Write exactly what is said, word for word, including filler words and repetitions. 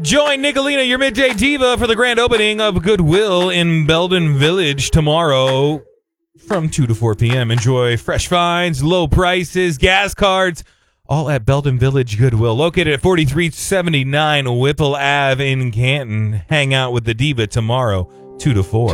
Join Nicolina, your midday diva, for the grand opening of Goodwill in Belden Village tomorrow from two to four p.m. Enjoy fresh finds, low prices, gas cards, all at Belden Village Goodwill, located at forty-three seventy-nine Whipple Ave in Canton. Hang out with the diva tomorrow, two to four.